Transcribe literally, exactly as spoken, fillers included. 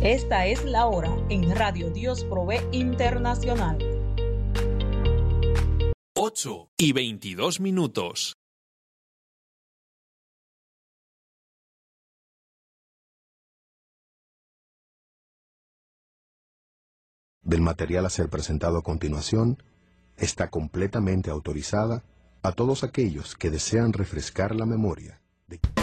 Esta es la hora en Radio Dios Provee Internacional. ocho y veintidós minutos. Del material a ser presentado a continuación está completamente autorizada a todos aquellos que desean refrescar la memoria de